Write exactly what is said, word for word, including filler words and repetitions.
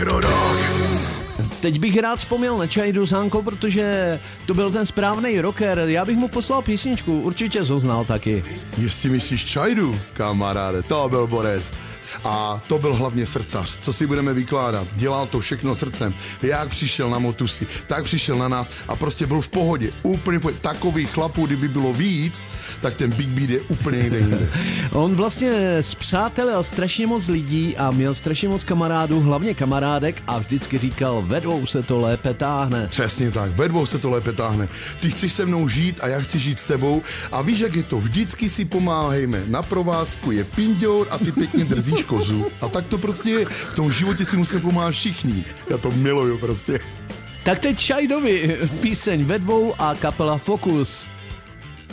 Agrodog. Teď bych rád vzpomněl na Čajdu, Zánko, protože to byl ten správný rocker. Já bych mu poslal písničku, určitě ho znal taky. Jestli myslíš Čajdu, kamaráde, to byl borec. A to byl hlavně srdcař, co si budeme vykládat. Dělal to všechno srdcem. Jak přišel na Motusy, tak přišel na nás a prostě byl v pohodě. Úplně pohodě. Takových chlapů, kdyby bylo víc, tak ten Big Beat je úplně někde jinde. On vlastně zpřátelil strašně moc lidí a měl strašně moc kamarádů, hlavně kamarádek a vždycky říkal, ve dvou se to lépe táhne. Přesně tak, ve dvou se to lépe táhne. Ty chceš se mnou žít a já chci žít s tebou a víš, jak je to, vždycky si pomáhejme. Na provázku je pinďour a ty pěkně držíš kozu. A tak to prostě je. V tom životě si musím pomáhat všichni. Já to miluju prostě. Tak teď Čajdovi píseň ve dvou a kapela Focus.